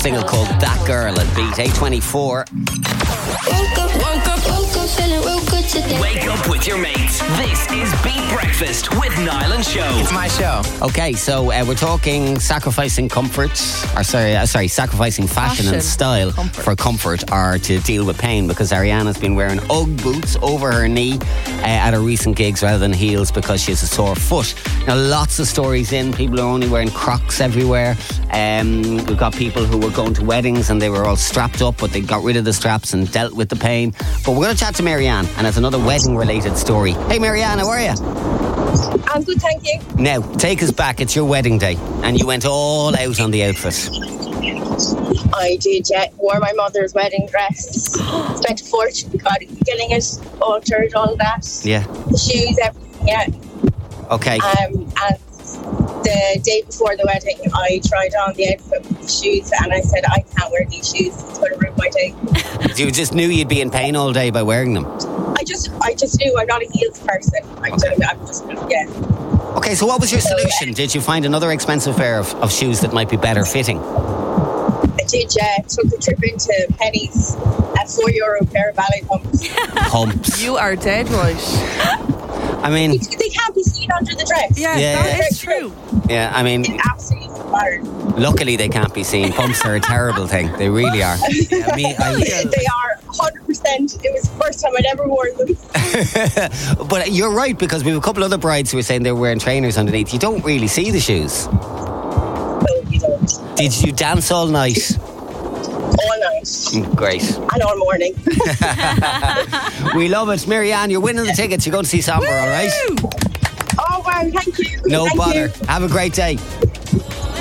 single called That Girl at Beat 824. Feeling real good today. Wake up with your mates. This is Beat Breakfast with Niall and Show. It's my show. Okay, so we're talking sacrificing sacrificing fashion and style for comfort or to deal with pain, because Ariana's been wearing Ugg boots over her knee at her recent gigs rather than heels because she has a sore foot. Now, lots of stories in. People are only wearing Crocs everywhere. We've got people who were going to weddings and they were all strapped up, but they got rid of the straps and dealt with the pain. But we're going to chat to Marianne, and it's another wedding-related story. Hey, Marianne, how are you? I'm good, thank you. Now, take us back. It's your wedding day, and you went all out on the outfit. I did, yeah. Wore my mother's wedding dress. Spent a fortune getting it altered, all that. Yeah. The shoes, everything, yeah. Okay. And the day before the wedding, I tried on the outfit with the shoes, and I said, I can't wear these shoes. It's going to ruin my day. You just knew you'd be in pain all day by wearing them. I just knew I'm not a heels person. I'm just, yeah. Okay, so what was your solution? Did you find another expensive pair of shoes that might be better fitting? I did, yeah. Took a trip into Penny's at €4 pair of ballet pumps. Pumps. You are dead right. I mean, They can't be seen under the dress. Yeah, that is true. Yeah, I mean, It absolutely matters. luckily they can't be seen. Pumps are a terrible thing. They really are. They are 100%. It was the first time I'd ever worn them. But you're right, because we have a couple other brides who were saying they were wearing trainers underneath. You don't really see the shoes. No, you don't. Did you dance all night? All night. Great. And all morning. We love it. Marianne, you're winning the tickets. You're going to see Samba, all right? Oh, wow, thank you. No Thank bother. you. Have a great day.